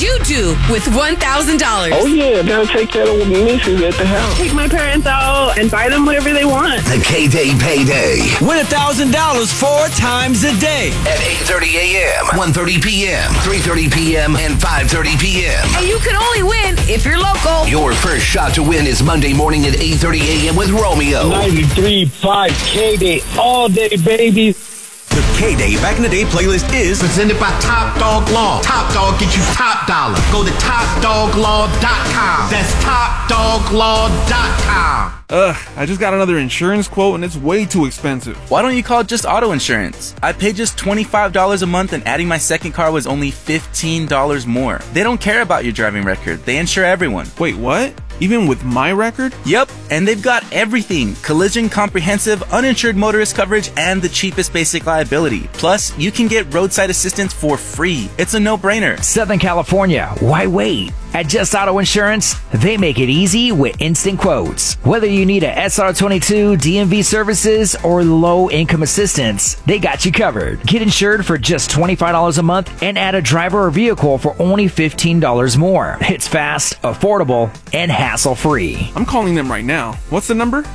you do with $1,000? Oh, yeah, gotta take care of the missus at the house. Take my parents out and buy them whatever they want. The K-Day Payday. Win $1,000 4 times a day. At 8:30 a.m., 1:30 p.m., 3:30 p.m., and 5:30 p.m. And you can only win if you're local. Your first shot to win is Monday morning at 8:30 a.m. with Romeo. 93.5 K-Day all day, baby. The K-Day Back in the Day playlist is presented by Top Dog Law. Top Dog gets you top dollar. Go to TopDogLaw.com. That's TopDogLaw.com. I just got another insurance quote and it's way too expensive. Why don't you call just auto insurance? I paid just $25 a month and adding my second car was only $15 more. They don't care about your driving record. They insure everyone. Wait, what? Even with my record? Yep, and they've got everything. Collision, comprehensive, uninsured motorist coverage, and the cheapest basic liability. Plus, you can get roadside assistance for free. It's a no-brainer. Southern California, why wait? At Just Auto Insurance, they make it easy with instant quotes. Whether you need a SR22, DMV services, or low-income assistance, they got you covered. Get insured for just $25 a month and add a driver or vehicle for only $15 more. It's fast, affordable, and hassle-free. I'm calling them right now. What's the number?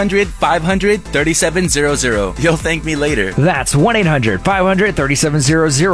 1-800-500-3700. You'll thank me later. That's 1-800-500-3700.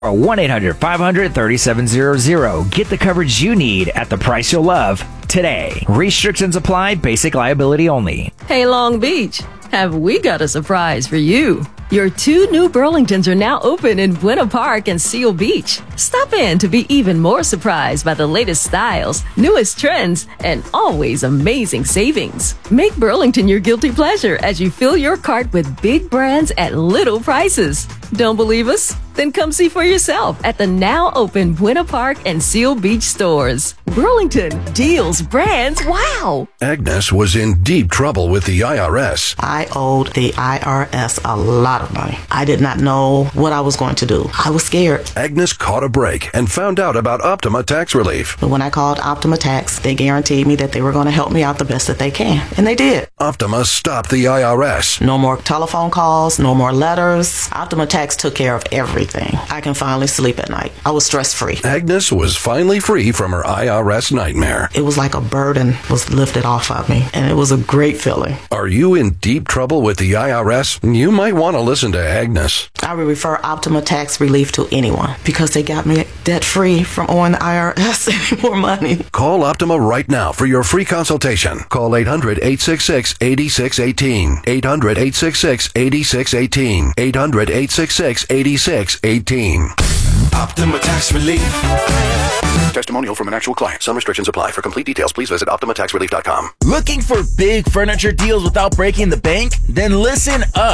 1-800-500-3700. Get the coverage you need at the price you'll love today. Restrictions apply. Basic liability only. Hey, Long Beach, have we got a surprise for you? Your 2 new Burlingtons are now open in Buena Park and Seal Beach. Stop in to be even more surprised by the latest styles, newest trends, and always amazing savings. Make Burlington your guilty pleasure as you fill your cart with big brands at little prices. Don't believe us? Then come see for yourself at the now open Buena Park and Seal Beach stores. Burlington, deals, brands, wow! Agnes was in deep trouble with the IRS. I owed the IRS a lot of money. I did not know what I was going to do. I was scared. Agnes caught a break and found out about Optima Tax Relief. But when I called Optima Tax, they guaranteed me that they were going to help me out the best that they can. And they did. Optima stopped the IRS. No more telephone calls, no more letters. Optima Tax took care of everything. I can finally sleep at night. I was stress-free. Agnes was finally free from her IRS nightmare. It was like a burden was lifted off of me, and it was a great feeling. Are you in deep trouble with the IRS? You might want to listen to Agnes. I would refer Optima Tax Relief to anyone because they got me debt-free from owing the IRS any more money. Call Optima right now for your free consultation. Call 800-866-8618. 800-866-8618. 800-866-8618. Optima Tax Relief. Testimonial from an actual client. Some restrictions apply. For complete details, please visit OptimaTaxRelief.com. Looking for big furniture deals without breaking the bank? Then listen up.